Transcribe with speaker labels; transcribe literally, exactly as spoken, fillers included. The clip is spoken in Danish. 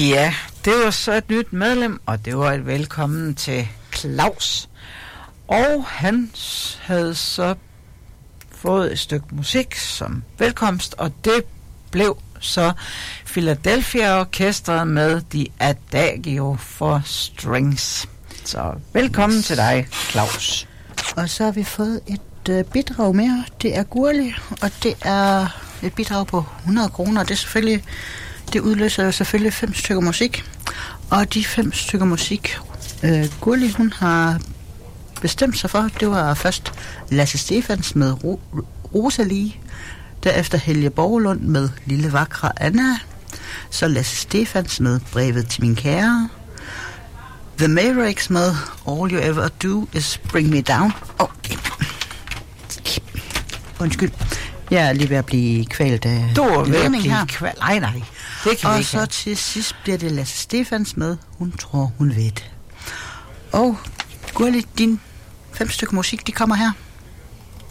Speaker 1: Ja, det var så et nyt medlem, og det var et velkommen til Claus. Og han havde så fået et stykke musik som velkomst, og det blev så Philadelphia Orkestret med The Adagio for Strings. Så velkommen yes. til dig, Claus.
Speaker 2: Og så har vi fået et øh, bidrag mere. Det er Gurli, og det er et bidrag på hundrede kroner. Det er selvfølgelig, det udløser jo selvfølgelig fem stykker musik. Og de fem stykker musik, øh, Gurli, hun har bestemt sig for, det var først Lasse Stefans med Ro- Rosalie, derefter Helge Borgelund med Lille Vakre Anna, så Lasse Stefans med Brevet til min kære, The Mavericks med All You Ever Do Is Bring Me Down. Okay. Undskyld. Jeg er lige ved at blive kvalt af
Speaker 1: du er ved at blive
Speaker 2: her.
Speaker 1: kvalt. Nej, nej. Det kan
Speaker 2: og
Speaker 1: vi ikke
Speaker 2: så
Speaker 1: have.
Speaker 2: til sidst bliver det Lasse Stefans med Hun tror, hun ved. Og Gurli, din fem stykker musik, de kommer her.